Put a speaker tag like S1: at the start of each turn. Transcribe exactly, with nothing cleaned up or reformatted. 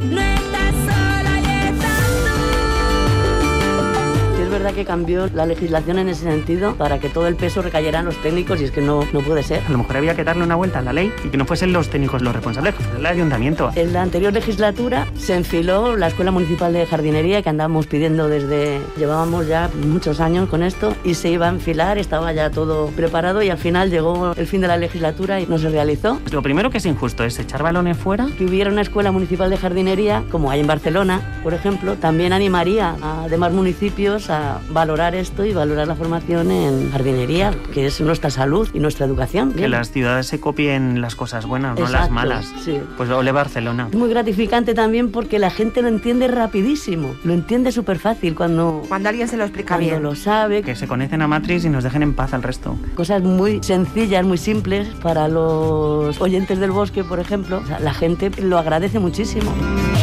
S1: no estás sola y estás tú.
S2: Es verdad que cambió la legislación en ese sentido para que todo el peso recayera en los técnicos y es que no, no puede ser.
S3: A lo mejor había que darle una vuelta a la ley y que no fuesen los técnicos los responsables, que fuera el ayuntamiento.
S2: En la anterior legislatura se enfiló la Escuela Municipal de Jardinería que andábamos pidiendo desde... Llevábamos ya muchos años con esto y se iba a enfilar, estaba ya todo preparado y al final llegó el fin de la legislatura y no se realizó.
S3: Lo primero que es injusto es echar balones fuera.
S2: Que hubiera una Escuela Municipal de Jardinería, como hay en Barcelona, por ejemplo, también animaría a demás municipios a valorar esto y valorar la formación en jardinería, que es nuestra salud y nuestra educación.
S3: Que
S2: Bien.
S3: las ciudades se copien las cosas buenas, no
S2: Exacto,
S3: las malas.
S2: sí.
S3: Pues ole Barcelona.
S2: Es muy gratificante también porque la gente lo entiende rapidísimo, lo entiende súper fácil cuando,
S4: Cuando alguien se lo explica
S2: cuando
S4: bien.
S2: lo sabe.
S3: Que se conecten a Matrix y nos dejen en paz al resto.
S2: Cosas muy sencillas, muy simples para los oyentes del bosque, por ejemplo. O sea, la gente lo agradece muchísimo.